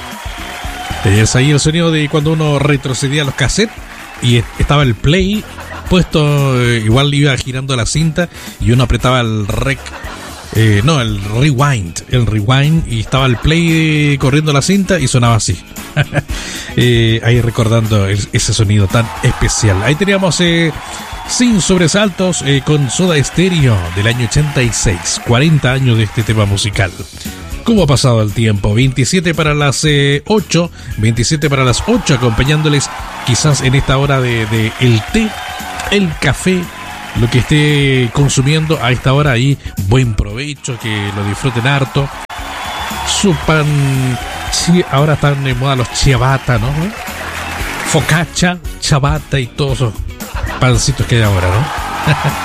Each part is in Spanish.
Es ahí el sonido de cuando uno retrocedía los cassettes y estaba el play puesto, igual iba girando la cinta y uno apretaba el rec, el rewind, y estaba el play corriendo la cinta y sonaba así. Ahí recordando ese sonido tan especial. Ahí teníamos Sin Sobresaltos con Soda Stereo del año 86, 40 años de este tema musical. ¿Cómo ha pasado el tiempo? 27 para las 8, 27 para las 8, acompañándoles quizás en esta hora de el té, el café, lo que esté consumiendo a esta hora ahí. Buen provecho, que lo disfruten harto. Su pan, ahora están de moda los ciabatta, ¿no? Focaccia, ciabatta y todos esos pancitos que hay ahora, ¿no?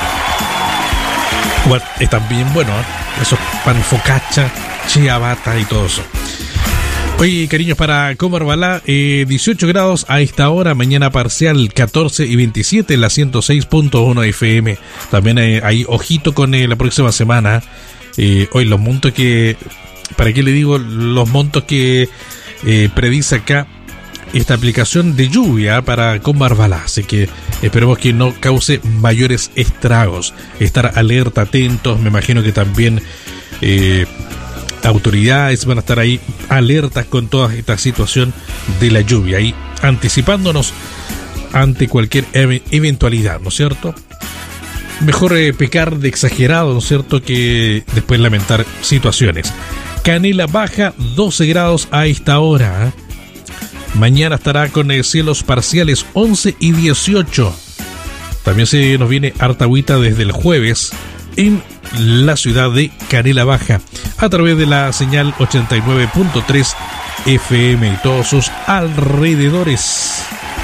Bueno, están bien buenos, ¿eh? Esos pan focaccia, ciabatta y todo eso. Oye, cariños, para Comarbalá, 18 grados a esta hora, mañana parcial 14 y 27 en la 106.1 FM. También hay ojito con la próxima semana. Hoy los montos que, ¿para qué le digo? Los montos que predice acá esta aplicación de lluvia para Comarbalá, así que esperemos que no cause mayores estragos. Estar alerta, atentos. Me imagino que también autoridades van a estar ahí alertas con toda esta situación de la lluvia y anticipándonos ante cualquier eventualidad, ¿no es cierto? Mejor pecar de exagerado, ¿no es cierto?, que después lamentar situaciones. Canela Baja, 12 grados a esta hora. Mañana estará con cielos parciales 11 y 18. También se nos viene harta agüita desde el jueves en la ciudad de Canela Baja a través de la señal 89.3 FM y todos sus alrededores.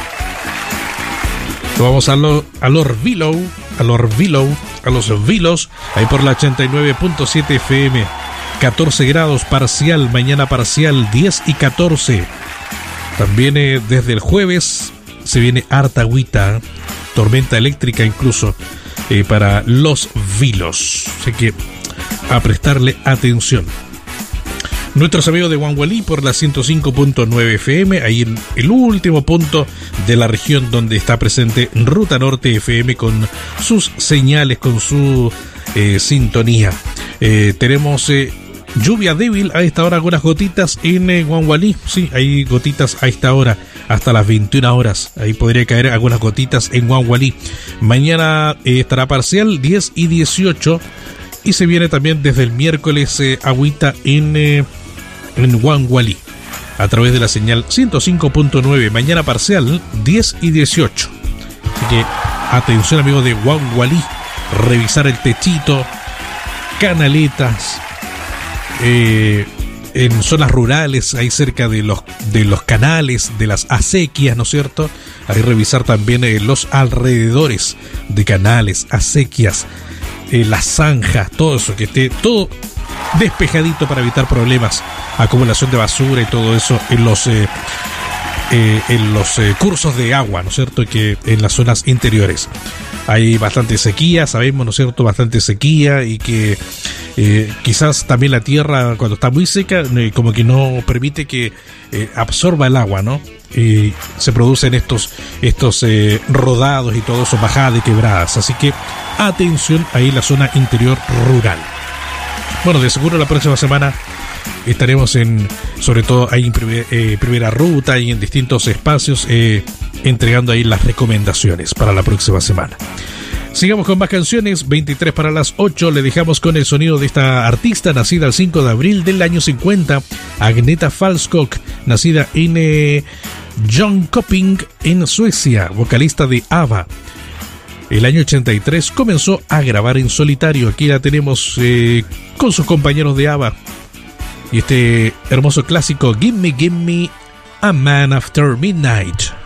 Vamos a los Vilos, ahí por la 89.7 FM. 14 grados parcial, mañana parcial 10 y 14. También desde el jueves se viene harta agüita, tormenta eléctrica incluso para los Vilos. Así que a prestarle atención. Nuestros amigos de Guangualí por la 105.9 FM, ahí en el último punto de la región donde está presente Ruta Norte FM con sus señales, con su sintonía. Tenemos lluvia débil a esta hora, algunas gotitas en Guangualí. Sí, hay gotitas a esta hora, hasta las 21 horas. Ahí podría caer algunas gotitas en Guangualí. Mañana estará parcial 10 y 18. Y se viene también desde el miércoles agüita en Guangualí a través de la señal 105.9. Mañana parcial 10 y 18. Así que atención, amigos de Guangualí, revisar el techito, canaletas, en zonas rurales, ahí cerca de los canales, de las acequias, ¿no es cierto? Ahí revisar también los alrededores de canales, acequias, las zanjas, todo eso, que esté todo despejadito para evitar problemas, acumulación de basura y todo eso en los cursos de agua, ¿no es cierto? Que en las zonas interiores hay bastante sequía, sabemos, ¿no es cierto? Bastante sequía y que quizás también la tierra cuando está muy seca como que no permite que absorba el agua, ¿no? Y se producen estos rodados y todo eso, bajadas de quebradas. Así que atención ahí en la zona interior rural. Bueno, de seguro la próxima semana estaremos sobre todo ahí en primera ruta y en distintos espacios entregando ahí las recomendaciones para la próxima semana. Sigamos con más canciones. 23 para las 8, le dejamos con el sonido de esta artista nacida el 5 de abril del año 50, Agneta Falskog, nacida en Jönköping, en Suecia, vocalista de ABBA. El año 83 comenzó a grabar en solitario. Aquí la tenemos con sus compañeros de ABBA. Y este hermoso clásico, Give Me a Man After Midnight.